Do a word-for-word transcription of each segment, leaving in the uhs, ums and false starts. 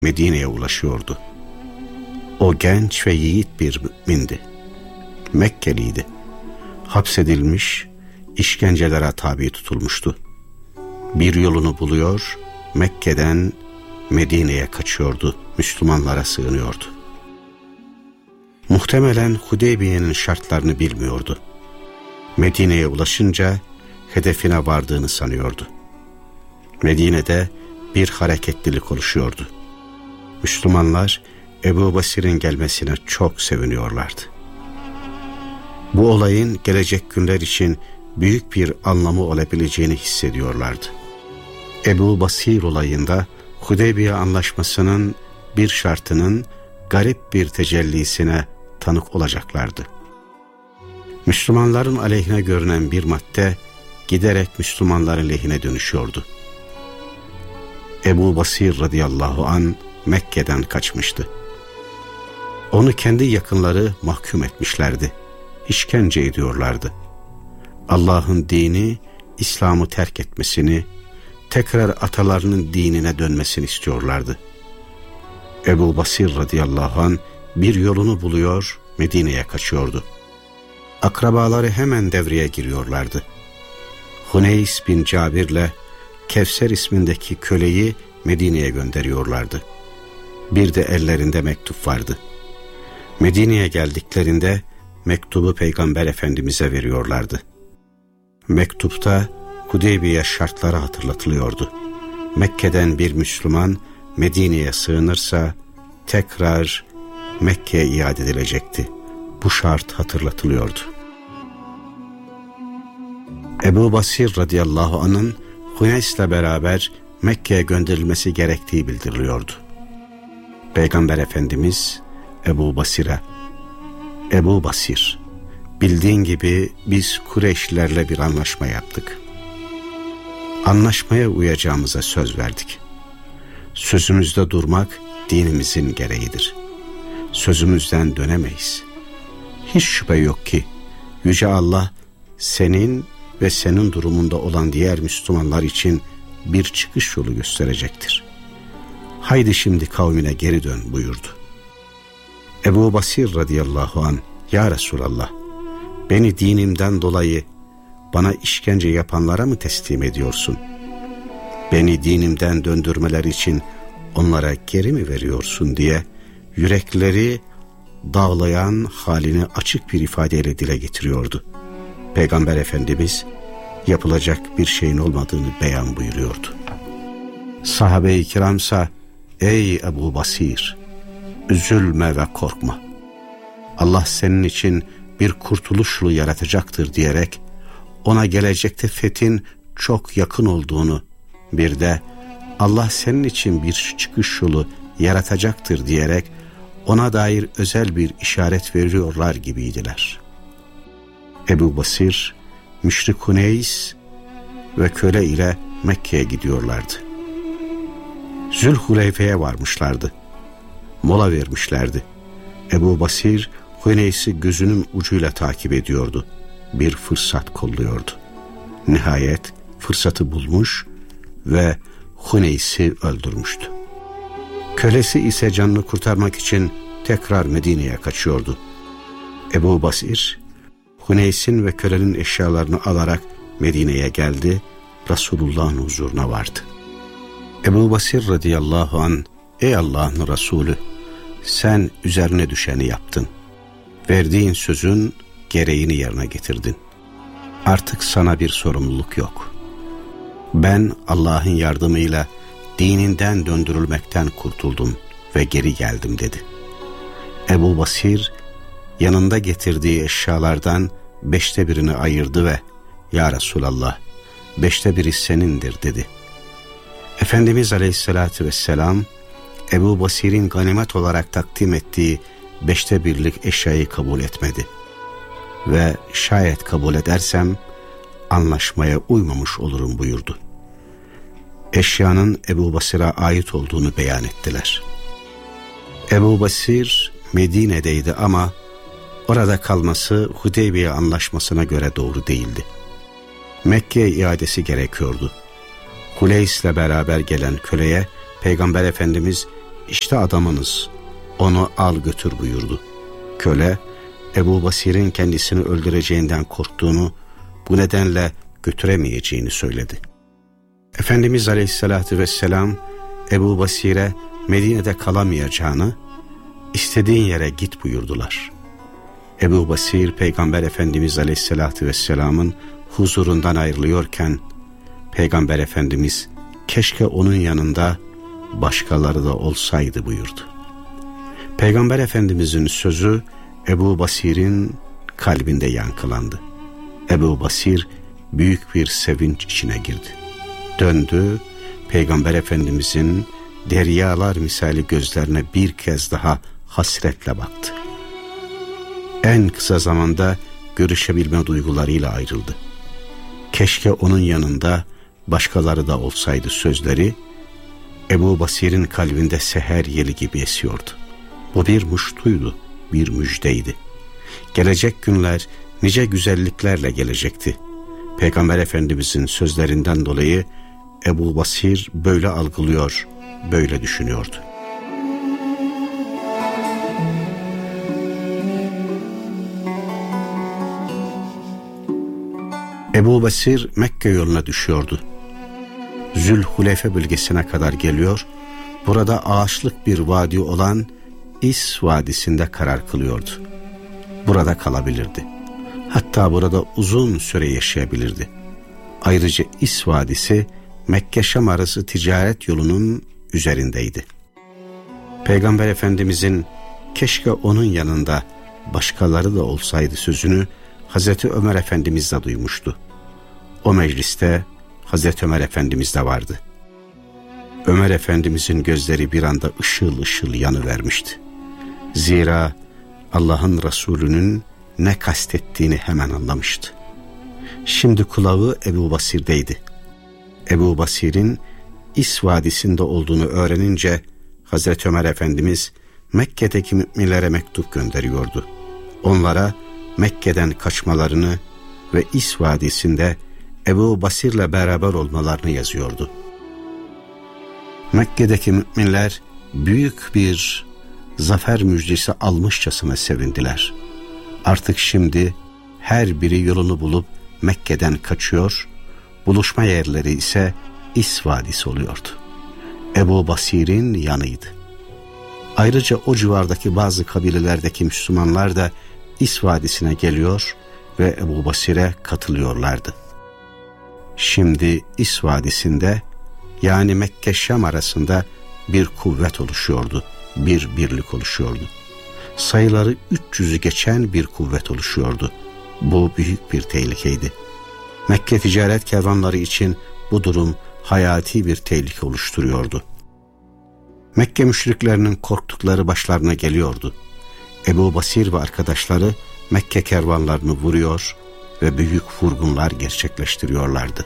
Medine'ye ulaşıyordu. O genç ve yiğit bir mümindi. Mekkeliydi. Hapsedilmiş, işkencelere tabi tutulmuştu. Bir yolunu buluyor, Mekke'den Medine'ye kaçıyordu, Müslümanlara sığınıyordu. Muhtemelen Hudeybiye'nin şartlarını bilmiyordu. Medine'ye ulaşınca hedefine vardığını sanıyordu. Medine'de bir hareketlilik oluşuyordu. Müslümanlar Ebu Basir'in gelmesine çok seviniyorlardı. Bu olayın gelecek günler için büyük bir anlamı olabileceğini hissediyorlardı. Ebu Basir olayında Hudeybiye Anlaşması'nın bir şartının garip bir tecellisine tanık olacaklardı. Müslümanların aleyhine görünen bir madde giderek Müslümanların lehine dönüşüyordu. Ebu Basir radıyallahu an Mekke'den kaçmıştı. Onu kendi yakınları mahkum etmişlerdi. İşkence ediyorlardı. Allah'ın dini, İslam'ı terk etmesini, tekrar atalarının dinine dönmesini istiyorlardı. Ebu Basir radıyallahu anh bir yolunu buluyor, Medine'ye kaçıyordu. Akrabaları hemen devreye giriyorlardı. Huneys bin Cabir'le Kevser ismindeki köleyi Medine'ye gönderiyorlardı. Bir de ellerinde mektup vardı. Medine'ye geldiklerinde mektubu Peygamber Efendimiz'e veriyorlardı. Mektupta Hudeybiye şartları hatırlatılıyordu. Mekke'den bir Müslüman Medine'ye sığınırsa tekrar Mekke'ye iade edilecekti. Bu şart hatırlatılıyordu. Ebu Basir radıyallahu anh'ın Huneys'le beraber Mekke'ye gönderilmesi gerektiği bildiriliyordu. Peygamber Efendimiz Ebu Basir'e, Ebu Basir, bildiğin gibi biz Kureyşlilerle bir anlaşma yaptık. Anlaşmaya uyacağımıza söz verdik. Sözümüzde durmak dinimizin gereğidir. Sözümüzden dönemeyiz. Hiç şüphe yok ki Yüce Allah senin ve senin durumunda olan diğer Müslümanlar için bir çıkış yolu gösterecektir. Haydi şimdi kavmine geri dön buyurdu. Ebu Basir radıyallahu anh, ya Resulallah, beni dinimden dolayı bana işkence yapanlara mı teslim ediyorsun? Beni dinimden döndürmeler için onlara geri mi veriyorsun diye yürekleri dağlayan halini açık bir ifadeyle dile getiriyordu. Peygamber Efendimiz yapılacak bir şeyin olmadığını beyan buyuruyordu. Sahabe-i kiramsa, ey Ebu Basir, üzülme ve korkma. Allah senin için bir kurtuluş yolu yaratacaktır diyerek ona gelecekte fethin çok yakın olduğunu, bir de Allah senin için bir çıkış yolu yaratacaktır diyerek ona dair özel bir işaret veriyorlar gibiydiler. Ebu Basir, müşrik Huneys ve köle ile Mekke'ye gidiyorlardı. Zülhuleyfe'ye varmışlardı. Mola vermişlerdi. Ebu Basir Huneys'i gözünün ucuyla takip ediyordu. Bir fırsat kolluyordu. Nihayet fırsatı bulmuş ve Huneys'i öldürmüştü. Kölesi ise canını kurtarmak için tekrar Medine'ye kaçıyordu. Ebu Basir, Huneys'in ve kölenin eşyalarını alarak Medine'ye geldi, Resulullah'ın huzuruna vardı. Ebu Basir radıyallahu anh, ey Allah'ın Resulü, sen üzerine düşeni yaptın. Verdiğin sözün gereğini yerine getirdin. Artık sana bir sorumluluk yok. Ben Allah'ın yardımıyla dininden döndürülmekten kurtuldum ve geri geldim dedi. Ebu Basir yanında getirdiği eşyalardan beşte birini ayırdı ve ya Resulallah, beşte biri senindir dedi. Efendimiz Aleyhisselatü Vesselam Ebu Basir'in ganimet olarak takdim ettiği beşte birlik eşyayı kabul etmedi ve şayet kabul edersem anlaşmaya uymamış olurum buyurdu. Eşyanın Ebu Basir'e ait olduğunu beyan ettiler. Ebu Basir Medine'deydi ama orada kalması Hudeybiye Anlaşması'na göre doğru değildi. Mekke'ye iadesi gerekiyordu. Huleys'le beraber gelen köleye Peygamber Efendimiz işte adamınız, onu al götür buyurdu. Köle, Ebu Basir'in kendisini öldüreceğinden korktuğunu, bu nedenle götüremeyeceğini söyledi. Efendimiz Aleyhisselatü Vesselam, Ebu Basir'e Medine'de kalamayacağını, istediğin yere git buyurdular. Ebu Basir, Peygamber Efendimiz Aleyhisselatü Vesselam'ın huzurundan ayrılıyorken, Peygamber Efendimiz, keşke onun yanında başkaları da olsaydı buyurdu. Peygamber Efendimizin sözü Ebu Basir'in kalbinde yankılandı. Ebu Basir büyük bir sevinç içine girdi. Döndü, Peygamber Efendimizin deryalar misali gözlerine bir kez daha hasretle baktı. En kısa zamanda görüşebilme duygularıyla ayrıldı. Keşke onun yanında başkaları da olsaydı sözleri, Ebu Basir'in kalbinde seher yeli gibi esiyordu. Bu bir muştuydu, bir müjdeydi. Gelecek günler nice güzelliklerle gelecekti. Peygamber Efendimizin sözlerinden dolayı Ebu Basir böyle algılıyor, böyle düşünüyordu. Ebu Basir Mekke yoluna düşüyordu. Zülhuleyfe bölgesine kadar geliyor, burada ağaçlık bir vadi olan İs Vadisi'nde karar kılıyordu. Burada kalabilirdi. Hatta burada uzun süre yaşayabilirdi. Ayrıca İs Vadisi Mekke-Şam arası ticaret yolunun üzerindeydi. Peygamber Efendimizin keşke onun yanında başkaları da olsaydı sözünü Hazreti Ömer Efendimiz de duymuştu. O mecliste Hazreti Ömer Efendimiz de vardı. Ömer Efendimizin gözleri bir anda ışıl ışıl yanıvermişti. Zira Allah'ın Resulü'nün ne kastettiğini hemen anlamıştı. Şimdi kulağı Ebu Basir'deydi. Ebu Basir'in İs Vadisi'nde olduğunu öğrenince Hazreti Ömer Efendimiz Mekke'deki müminlere mektup gönderiyordu. Onlara Mekke'den kaçmalarını ve İs Vadisi'nde Ebu Basir'le beraber olmalarını yazıyordu. Mekke'deki müminler büyük bir zafer müjdesi almışçasına sevindiler. Artık şimdi her biri yolunu bulup Mekke'den kaçıyor, buluşma yerleri ise İs Vadisi oluyordu. Ebu Basir'in yanıydı. Ayrıca o civardaki bazı kabilelerdeki Müslümanlar da İs Vadisi'ne geliyor ve Ebu Basir'e katılıyorlardı. Şimdi İs Vadisi'nde, yani Mekke-Şam arasında bir kuvvet oluşuyordu, bir birlik oluşuyordu. Sayıları üç yüzü geçen bir kuvvet oluşuyordu. Bu büyük bir tehlikeydi. Mekke ticaret kervanları için bu durum hayati bir tehlike oluşturuyordu. Mekke müşriklerinin korktukları başlarına geliyordu. Ebu Basir ve arkadaşları Mekke kervanlarını vuruyor ve büyük vurgunlar gerçekleştiriyorlardı.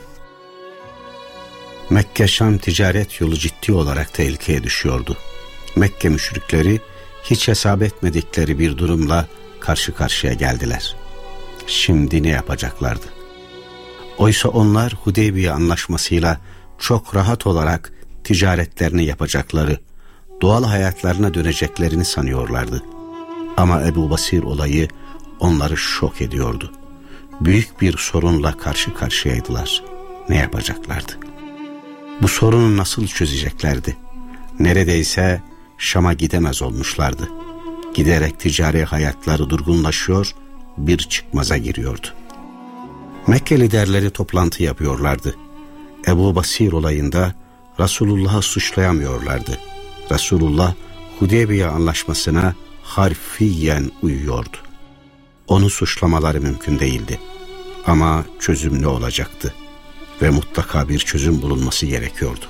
Mekke-Şam ticaret yolu ciddi olarak tehlikeye düşüyordu. Mekke müşrikleri hiç hesap etmedikleri bir durumla karşı karşıya geldiler. Şimdi ne yapacaklardı? Oysa onlar Hudeybiye anlaşmasıyla çok rahat olarak ticaretlerini yapacakları, doğal hayatlarına döneceklerini sanıyorlardı. Ama Ebu Basir olayı onları şok ediyordu. Büyük bir sorunla karşı karşıyaydılar. Ne yapacaklardı? Bu sorunu nasıl çözeceklerdi? Neredeyse Şam'a gidemez olmuşlardı. Giderek ticari hayatları durgunlaşıyor, bir çıkmaza giriyordu. Mekke liderleri toplantı yapıyorlardı. Ebu Basir olayında Resulullah'ı suçlayamıyorlardı. Resulullah Hudeybiye anlaşmasına harfiyen uyuyordu. Onu suçlamaları mümkün değildi. Ama çözüm ne olacaktı? Ve mutlaka bir çözüm bulunması gerekiyordu.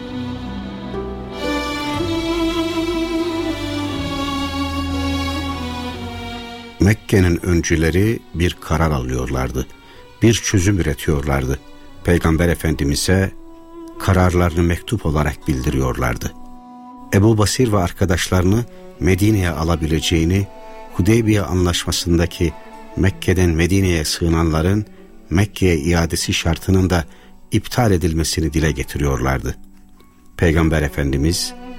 Mekke'nin öncüleri bir karar alıyorlardı. Bir çözüm üretiyorlardı. Peygamber Efendimiz'e kararlarını mektup olarak bildiriyorlardı. Ebu Basir ve arkadaşlarını Medine'ye alabileceğini, Hudeybiye anlaşmasındaki Mekke'den Medine'ye sığınanların Mekke'ye iadesi şartının da iptal edilmesini dile getiriyorlardı. Peygamber Efendimiz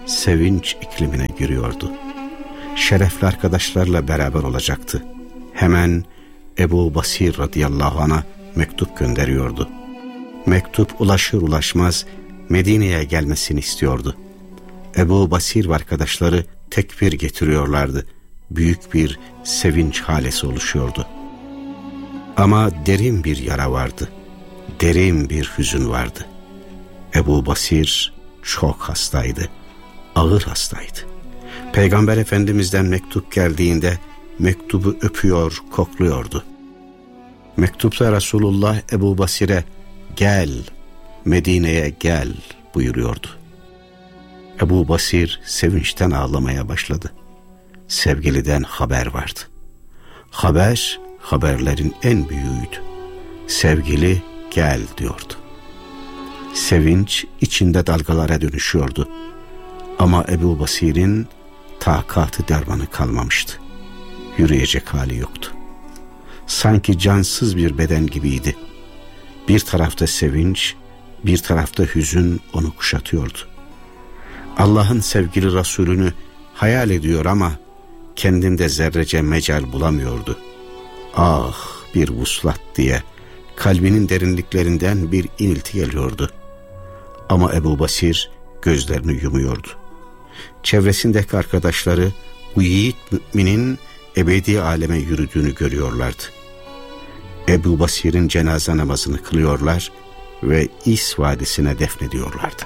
sevinç iklimine giriyordu. Şerefli arkadaşlarla beraber olacaktı. Hemen Ebu Basir radıyallahu anh'a mektup gönderiyordu. Mektup ulaşır ulaşmaz Medine'ye gelmesini istiyordu. Ebu Basir ve arkadaşları tekbir getiriyorlardı. Büyük bir sevinç halesi oluşuyordu. Ama derin bir yara vardı. Derin bir hüzün vardı. Ebu Basir çok hastaydı. Ağır hastaydı. Peygamber Efendimiz'den mektup geldiğinde mektubu öpüyor, kokluyordu. Mektupta Resulullah Ebu Basir'e gel, Medine'ye gel buyuruyordu. Ebu Basir sevinçten ağlamaya başladı. Sevgiliden haber vardı. Haber, haberlerin en büyüğüydü. Sevgili gel diyordu. Sevinç içinde dalgalara dönüşüyordu. Ama Ebu Basir'in takatı dermanı kalmamıştı. Yürüyecek hali yoktu. Sanki cansız bir beden gibiydi. Bir tarafta sevinç, bir tarafta hüzün onu kuşatıyordu. Allah'ın sevgili Resulünü hayal ediyor ama kendinde zerrece mecal bulamıyordu. Ah bir vuslat diye kalbinin derinliklerinden bir inilti geliyordu. Ama Ebu Basir gözlerini yumuyordu. Çevresindeki arkadaşları bu yiğit müminin ebedi aleme yürüdüğünü görüyorlardı. Ebu Basir'in cenaze namazını kılıyorlar ve İs Vadisi'ne defnediyorlardı.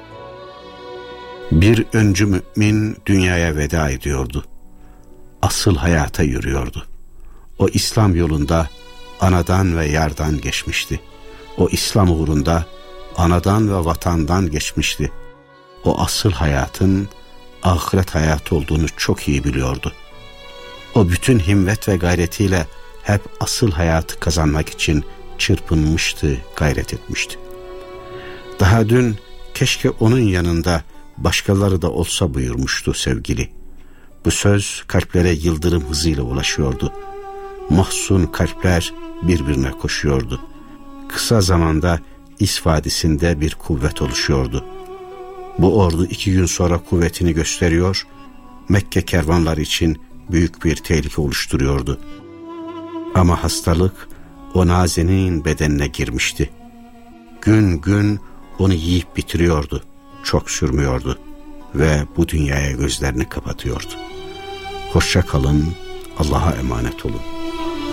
Bir öncü mümin dünyaya veda ediyordu. Asıl hayata yürüyordu. O İslam yolunda anadan ve yardan geçmişti. O İslam uğrunda anadan ve vatandan geçmişti. O asıl hayatın ahiret hayatı olduğunu çok iyi biliyordu. O bütün himmet ve gayretiyle hep asıl hayatı kazanmak için çırpınmıştı, gayret etmişti. Daha dün keşke onun yanında başkaları da olsa buyurmuştu sevgili. Bu söz kalplere yıldırım hızıyla ulaşıyordu. Mahzun kalpler birbirine koşuyordu. Kısa zamanda İs Vadisi'nde bir kuvvet oluşuyordu. Bu ordu iki gün sonra kuvvetini gösteriyor, Mekke kervanları için büyük bir tehlike oluşturuyordu. Ama hastalık o nazenin bedenine girmişti. Gün gün onu yiyip bitiriyordu. Çok sürmüyordu ve bu dünyaya gözlerini kapatıyordu. Hoşça kalın, Allah'a emanet olun.